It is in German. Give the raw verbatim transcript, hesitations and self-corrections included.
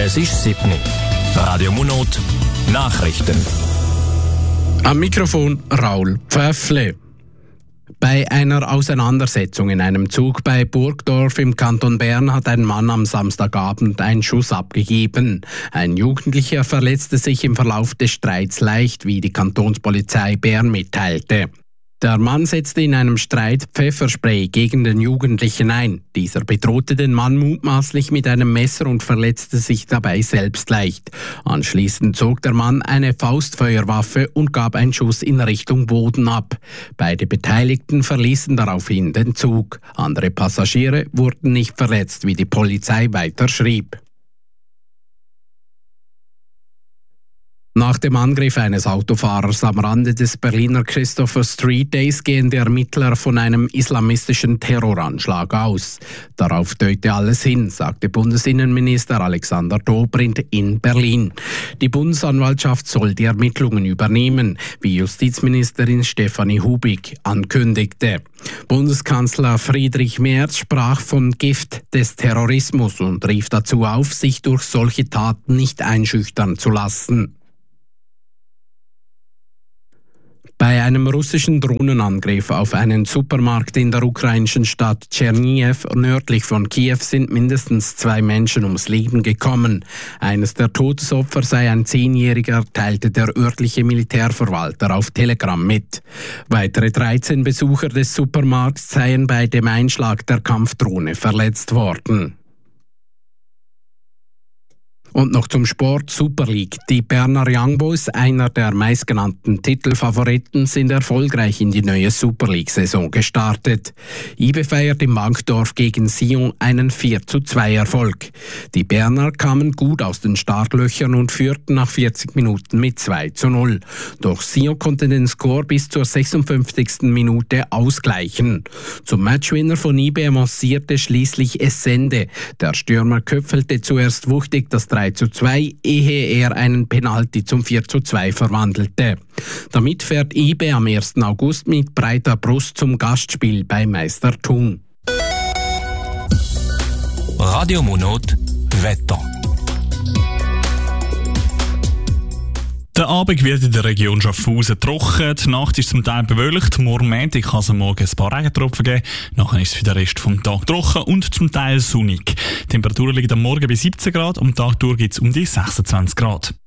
Es ist sieben Uhr. Radio Monot, Nachrichten. Am Mikrofon Raul Pfäffle. Bei einer Auseinandersetzung in einem Zug bei Burgdorf im Kanton Bern hat ein Mann am Samstagabend einen Schuss abgegeben. Ein Jugendlicher verletzte sich im Verlauf des Streits leicht, wie die Kantonspolizei Bern mitteilte. Der Mann setzte in einem Streit Pfefferspray gegen den Jugendlichen ein. Dieser bedrohte den Mann mutmaßlich mit einem Messer und verletzte sich dabei selbst leicht. Anschließend zog der Mann eine Faustfeuerwaffe und gab einen Schuss in Richtung Boden ab. Beide Beteiligten verließen daraufhin den Zug. Andere Passagiere wurden nicht verletzt, wie die Polizei weiter schrieb. Nach dem Angriff eines Autofahrers am Rande des Berliner Christopher Street Days gehen die Ermittler von einem islamistischen Terroranschlag aus. Darauf deute alles hin, sagte Bundesinnenminister Alexander Dobrindt in Berlin. Die Bundesanwaltschaft soll die Ermittlungen übernehmen, wie Justizministerin Stefanie Hubig ankündigte. Bundeskanzler Friedrich Merz sprach von Gift des Terrorismus und rief dazu auf, sich durch solche Taten nicht einschüchtern zu lassen. Bei einem russischen Drohnenangriff auf einen Supermarkt in der ukrainischen Stadt Tschernihiv nördlich von Kiew sind mindestens zwei Menschen ums Leben gekommen. Eines der Todesopfer sei ein Zehnjähriger, teilte der örtliche Militärverwalter auf Telegram mit. Weitere dreizehn Besucher des Supermarkts seien bei dem Einschlag der Kampfdrohne verletzt worden. Und noch zum Sport Super League. Die Berner Young Boys, einer der meistgenannten Titelfavoriten, sind erfolgreich in die neue Super League-Saison gestartet. I B feiert im Wankdorf gegen Sion einen vier zu zwei Erfolg. Die Berner kamen gut aus den Startlöchern und führten nach vierzig Minuten mit zwei zu null. Doch Sion konnte den Score bis zur sechsundfünfzigsten Minute ausgleichen. Zum Matchwinner von I B avancierte schließlich Essende. Der Stürmer köpfelte zuerst wuchtig das drei zu zwei, ehe er einen Penalty zum vier zu zwei verwandelte. Damit fährt I B am ersten August mit breiter Brust zum Gastspiel bei Meister Thun. Radio Monot, Wetter. Der Abend wird in der Region Schaffhausen trocken, die Nacht ist zum Teil bewölkt, morgen Montag kann es am Morgen ein paar Regentropfen geben, nachher ist es für den Rest vom Tag trocken und zum Teil sonnig. Die Temperatur liegt am Morgen bei siebzehn Grad, am Tag durch gibt es um die sechsundzwanzig Grad.